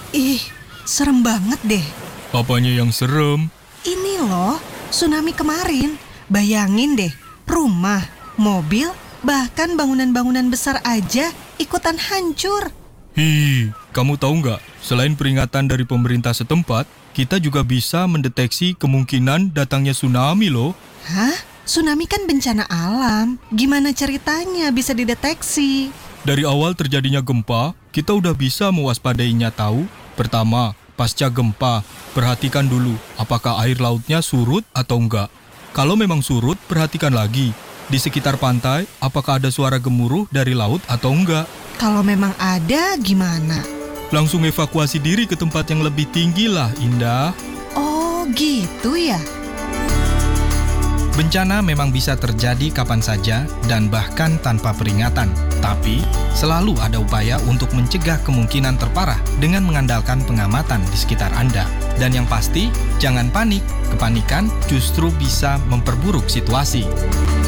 Ih, serem banget deh. Apanya yang serem? Ini loh, tsunami kemarin. Bayangin deh, rumah, mobil, bahkan bangunan-bangunan besar aja ikutan hancur. Kamu tahu nggak? Selain peringatan dari pemerintah setempat, kita juga bisa mendeteksi kemungkinan datangnya tsunami loh. Hah? Tsunami kan bencana alam. Gimana ceritanya bisa dideteksi? Dari awal terjadinya gempa, kita udah bisa mewaspadainya tahu. Pertama, pasca gempa, perhatikan dulu apakah air lautnya surut atau enggak. Kalau memang surut, perhatikan lagi. Di sekitar pantai, apakah ada suara gemuruh dari laut atau enggak. Kalau memang ada, gimana? Langsung evakuasi diri ke tempat yang lebih tinggi lah, Indah. Oh, gitu ya? Bencana memang bisa terjadi kapan saja dan bahkan tanpa peringatan. Tapi, selalu ada upaya untuk mencegah kemungkinan terparah dengan mengandalkan pengamatan di sekitar Anda. Dan yang pasti, jangan panik. Kepanikan justru bisa memperburuk situasi.